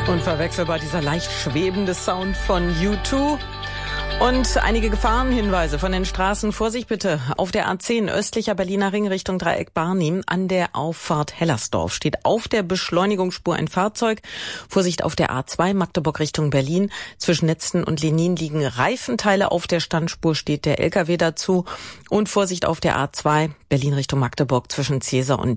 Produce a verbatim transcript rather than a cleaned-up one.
Unverwechselbar dieser leicht schwebende Sound von U zwei. Und einige Gefahrenhinweise von den Straßen. Vorsicht bitte. Auf der A zehn östlicher Berliner Ring Richtung Dreieck Barnim an der Auffahrt Hellersdorf steht auf der Beschleunigungsspur ein Fahrzeug. Vorsicht auf der A zwei Magdeburg Richtung Berlin. Zwischen Netzen und Lenin liegen Reifenteile. Auf der Standspur steht der L K W dazu. Und Vorsicht auf der A zwei Berlin Richtung Magdeburg zwischen Cäsar und